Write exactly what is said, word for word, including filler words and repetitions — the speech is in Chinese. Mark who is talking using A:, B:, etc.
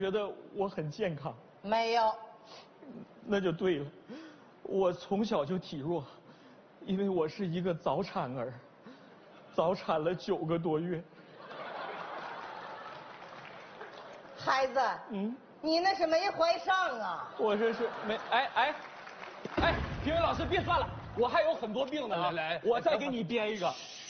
A: 觉得我很健康？
B: 没有。
A: 那就对了，我从小就体弱，因为我是一个早产儿，早产了九个多月。
B: 孩子，嗯，你那是没怀上啊。
A: 我这是没，哎哎，哎，评委老师别算了，我还有很多病呢，来来，我再给你编一个。